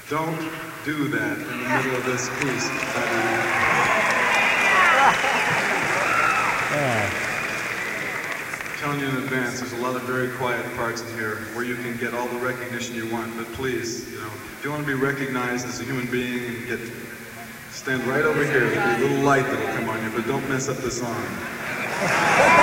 Don't do that in the middle of this piece. I'm telling you in advance, there's a lot of very quiet parts in here where you can get all the recognition you want, but please, if you want to be recognized as a human being and stand right over here, there'll be a little light that'll come on you, but don't mess up the song.